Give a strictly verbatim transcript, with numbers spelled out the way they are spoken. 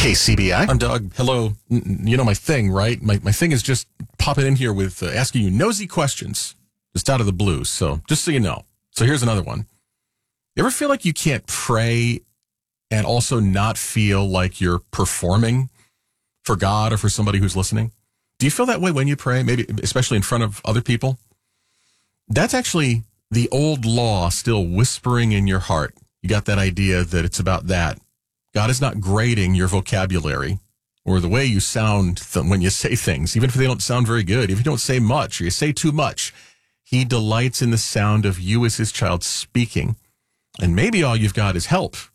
K C B I. I'm Doug. Hello. You know my thing, right? My my thing is just popping in here with uh, asking you nosy questions just out of the blue. So just so you know. So here's another one. You ever feel like you can't pray and also not feel like you're performing for God or for somebody who's listening? Do you feel that way when you pray, maybe especially in front of other people? That's actually the old law still whispering in your heart. You got that idea that it's about that. God is not grading your vocabulary or the way you sound th- when you say things, even if they don't sound very good, if you don't say much or you say too much. He delights in the sound of you as his child speaking. And maybe all you've got is help